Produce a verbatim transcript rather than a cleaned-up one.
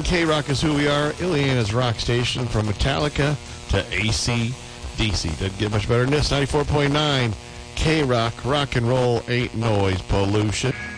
K-Rock is who we are. Ileana's rock station, from Metallica to A C D C. Doesn't get much better than this. ninety-four point nine K-Rock, rock and roll ain't noise pollution.